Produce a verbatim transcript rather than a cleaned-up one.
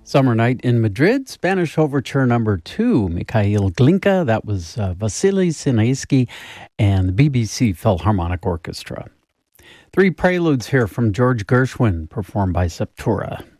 Summer Night in Madrid, Spanish Overture Number Two, Mikhail Glinka. That was uh, Vasily Sinaisky and the B B C Philharmonic Orchestra. Three preludes here from George Gershwin, performed by Septura.